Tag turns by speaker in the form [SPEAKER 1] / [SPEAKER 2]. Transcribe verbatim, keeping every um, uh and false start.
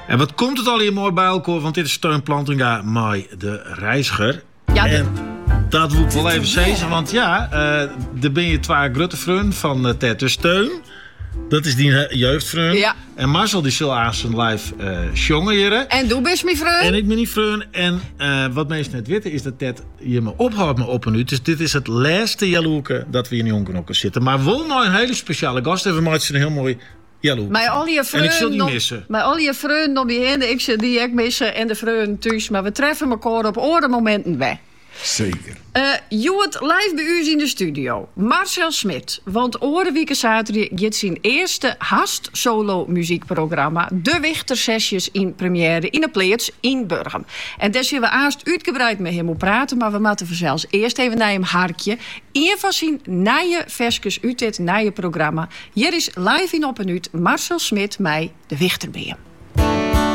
[SPEAKER 1] En wat komt het al hier mooi bij elkaar? Want dit is Steun Plantinga, mij de reiziger.
[SPEAKER 2] Ja, de...
[SPEAKER 1] En dat moet ik wel even zeggen, want ja, uh, er ben je twee grote vrienden van uh, Ted Steun. Dat is die jeugdvriend.
[SPEAKER 2] Ja.
[SPEAKER 1] En Marcel die zal aan zijn live uh, jongen hier.
[SPEAKER 2] En du bist mijn vriend.
[SPEAKER 1] En ik ben die vriend. En uh, wat mensen net weten is dat Ted je me ophoudt me op en nu. Dus dit is het laatste jaloeke dat we in Jonkernokken zitten. Maar wel nou een hele speciale gast. Even maakt ze een heel mooi jaloek.
[SPEAKER 2] Maar al je vrienden.
[SPEAKER 1] En ik zal die missen.
[SPEAKER 2] Maar al je vrienden om je heen, ik zal die ook missen. En de vrienden thuis. Maar we treffen elkaar op andere momenten bij.
[SPEAKER 3] Zeker.
[SPEAKER 2] Uh, Joet live bij u in de studio. Marcel Smit. Want oren week zaterdag gaat zijn eerste hast solo muziekprogramma De Wichter Sessies in première in de Pleets in Burgum. En daar zullen we aanst uitgebreid met hem op praten, maar we moeten zelfs eerst even naar hem hartje. Een van zijn nieuwe versjes uit dit nieuwe programma. Hier is live in op en uit Marcel Smit, mij De Wichter bij hem.